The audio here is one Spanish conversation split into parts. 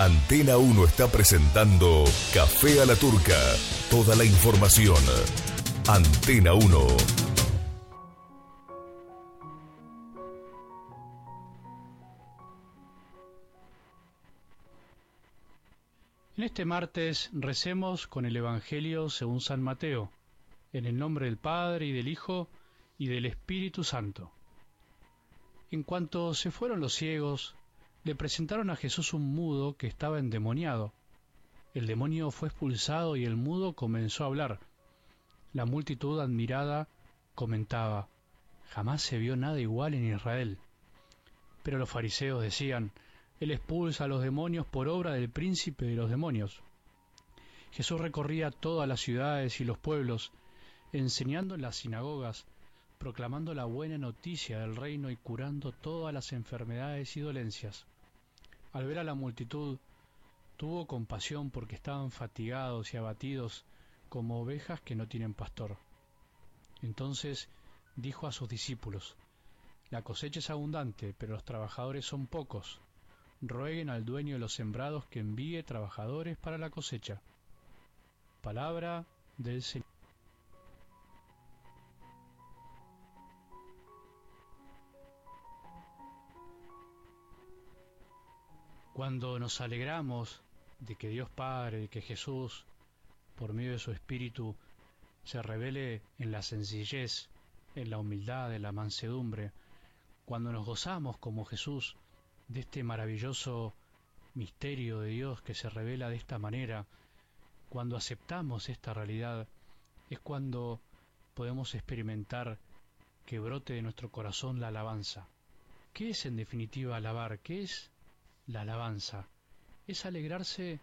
Antena 1 está presentando Café a la Turca. Toda la información. Antena 1. En este martes recemos con el Evangelio según San Mateo, en el nombre del Padre y del Hijo y del Espíritu Santo. En cuanto se fueron los ciegos, le presentaron a Jesús un mudo que estaba endemoniado. El demonio fue expulsado y el mudo comenzó a hablar. La multitud admirada comentaba: «Jamás se vio nada igual en Israel». Pero los fariseos decían: «Él expulsa a los demonios por obra del príncipe de los demonios». Jesús recorría todas las ciudades y los pueblos, enseñando en las sinagogas, proclamando la buena noticia del reino y curando todas las enfermedades y dolencias. Al ver a la multitud, tuvo compasión porque estaban fatigados y abatidos como ovejas que no tienen pastor. Entonces dijo a sus discípulos: «La cosecha es abundante, pero los trabajadores son pocos. Rueguen al dueño de los sembrados que envíe trabajadores para la cosecha». Palabra del Señor. Cuando nos alegramos de que Dios Padre, de que Jesús, por medio de su Espíritu, se revele en la sencillez, en la humildad, en la mansedumbre, cuando nos gozamos como Jesús de este maravilloso misterio de Dios que se revela de esta manera, cuando aceptamos esta realidad, es cuando podemos experimentar que brote de nuestro corazón la alabanza. ¿Qué es en definitiva alabar? ¿Qué es la alabanza? Es alegrarse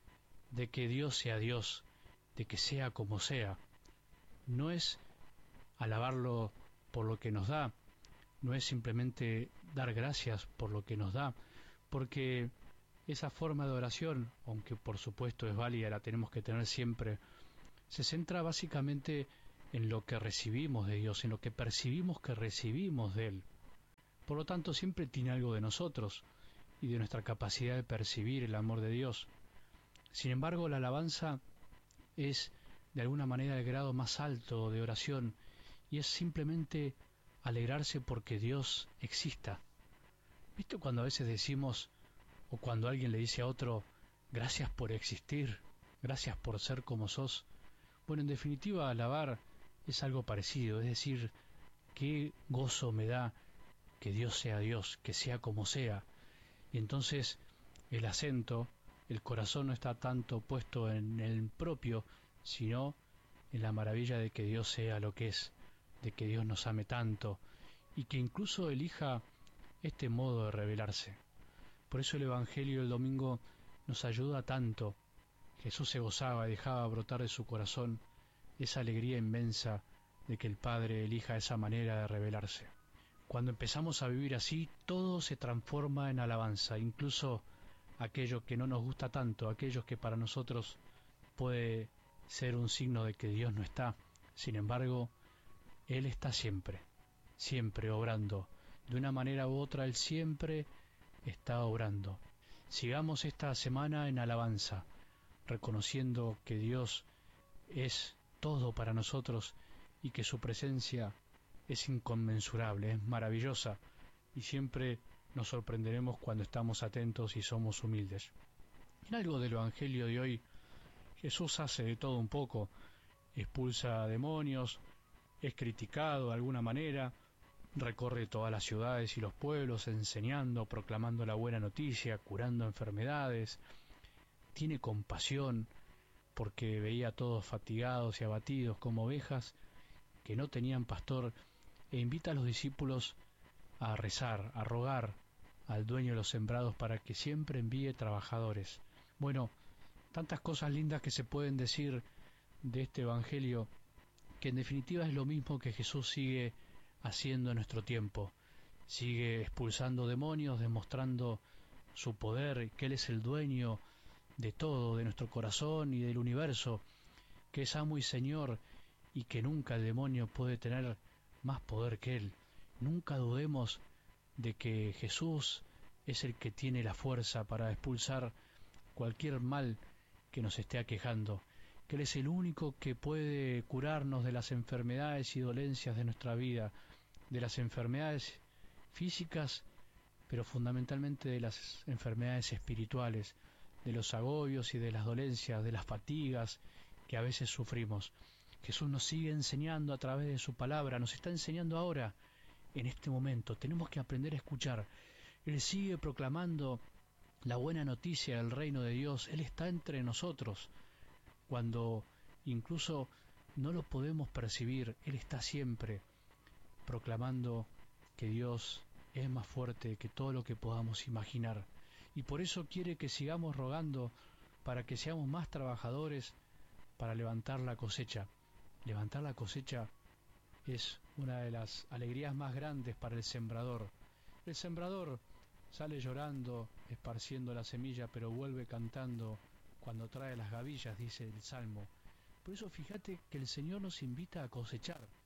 de que Dios sea Dios, de que sea como sea. No es alabarlo por lo que nos da, no es simplemente dar gracias por lo que nos da, porque esa forma de oración, aunque por supuesto es válida, la tenemos que tener siempre, se centra básicamente en lo que recibimos de Dios, en lo que percibimos que recibimos de Él. Por lo tanto, siempre tiene algo de nosotros y de nuestra capacidad de percibir el amor de Dios. Sin embargo, la alabanza es de alguna manera el grado más alto de oración y es simplemente alegrarse porque Dios exista. ¿Viste cuando a veces decimos, o cuando alguien le dice a otro: «Gracias por existir, gracias por ser como sos»? Bueno, en definitiva, alabar es algo parecido, es decir, qué gozo me da que Dios sea Dios, que sea como sea. Y entonces el acento, el corazón no está tanto puesto en el propio, sino en la maravilla de que Dios sea lo que es, de que Dios nos ame tanto y que incluso elija este modo de revelarse. Por eso el Evangelio del domingo nos ayuda tanto. Jesús se gozaba y dejaba brotar de su corazón esa alegría inmensa de que el Padre elija esa manera de revelarse. Cuando empezamos a vivir así, todo se transforma en alabanza, incluso aquello que no nos gusta tanto, aquellos que para nosotros puede ser un signo de que Dios no está. Sin embargo, Él está siempre, siempre obrando. De una manera u otra, Él siempre está obrando. Sigamos esta semana en alabanza, reconociendo que Dios es todo para nosotros y que su presencia es inconmensurable, es maravillosa, y siempre nos sorprenderemos cuando estamos atentos y somos humildes. En algo del Evangelio de hoy, Jesús hace de todo un poco: expulsa demonios, es criticado de alguna manera, recorre todas las ciudades y los pueblos enseñando, proclamando la buena noticia, curando enfermedades, tiene compasión porque veía a todos fatigados y abatidos como ovejas que no tenían pastor, e invita a los discípulos a rezar, a rogar al dueño de los sembrados para que siempre envíe trabajadores. Bueno, tantas cosas lindas que se pueden decir de este Evangelio, que en definitiva es lo mismo que Jesús sigue haciendo en nuestro tiempo. Sigue expulsando demonios, demostrando su poder, que Él es el dueño de todo, de nuestro corazón y del universo, que es amo y Señor, y que nunca el demonio puede tener más poder que Él. Nunca dudemos de que Jesús es el que tiene la fuerza para expulsar cualquier mal que nos esté aquejando, que Él es el único que puede curarnos de las enfermedades y dolencias de nuestra vida, de las enfermedades físicas, pero fundamentalmente de las enfermedades espirituales, de los agobios y de las dolencias, de las fatigas que a veces sufrimos. Jesús nos sigue enseñando a través de su palabra, nos está enseñando ahora, en este momento. Tenemos que aprender a escuchar. Él sigue proclamando la buena noticia del reino de Dios. Él está entre nosotros. Cuando incluso no lo podemos percibir, Él está siempre proclamando que Dios es más fuerte que todo lo que podamos imaginar. Y por eso quiere que sigamos rogando para que seamos más trabajadores para levantar la cosecha. Levantar la cosecha es una de las alegrías más grandes para el sembrador. El sembrador sale llorando, esparciendo la semilla, pero vuelve cantando cuando trae las gavillas, dice el Salmo. Por eso fíjate que el Señor nos invita a cosechar.